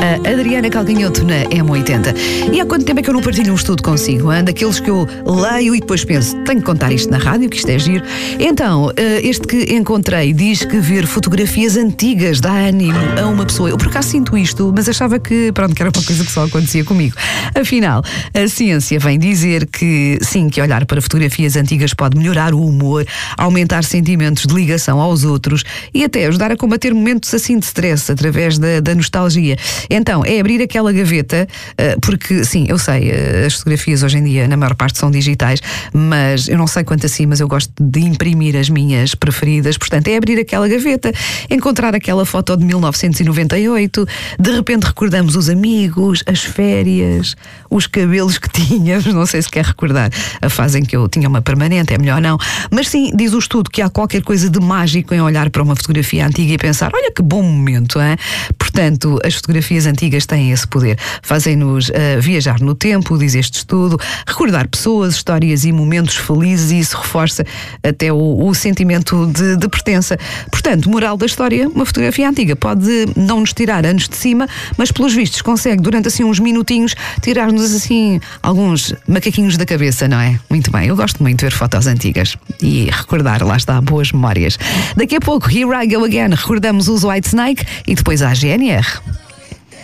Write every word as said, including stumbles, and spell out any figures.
a Adriana Calcanhoto na M oitenta. E há quanto tempo é que eu não partilho um estudo consigo? Hein? Daqueles que eu leio e depois penso, tenho que contar isto na rádio, que isto é giro. Então, este que encontrei diz que ver fotografias antigas dá ânimo a uma pessoa. Eu por acaso sinto isto, mas achava que, pronto, que era uma coisa que só acontecia comigo. Afinal, a ciência vem dizer que sim, que olhar para fotografias antigas pode melhorar o humor, aumentar sentimentos de ligação aos outros e até ajudar a combater momentos assim de stress através da, da nostalgia. Então, é abrir aquela gaveta, porque sim, eu sei, as fotografias hoje em dia na maior parte são digitais, mas eu não sei quanto assim, mas eu gosto de imprimir as minhas preferidas. Portanto, é abrir aquela gaveta, encontrar aquela foto de mil novecentos e noventa e oito, de repente recordamos os amigos, as férias, os cabelos que tínhamos, não sei se quer recordar a fase em que eu tinha uma permanente, é melhor não, mas sim, diz o estudo que há qualquer coisa de mágico em olhar para uma fotografia antiga e pensar, olha que bom momento, hein? Portanto, as fotografias antigas têm esse poder, fazem-nos uh, viajar no tempo, diz este estudo, recordar pessoas, histórias e momentos felizes, e isso reforça até o, o sentimento de, de pertença. Portanto, moral da história, uma fotografia antiga pode não nos tirar anos de cima, mas pelos vistos consegue durante assim uns minutinhos tirar-nos assim alguns macaquinhos da cabeça, não é? Muito bem, eu gosto muito de ver fotos antigas e recordar, lá está, boas memórias. Daqui a pouco, Here I Go Again, recordamos os Whitesnake e depois a G N R.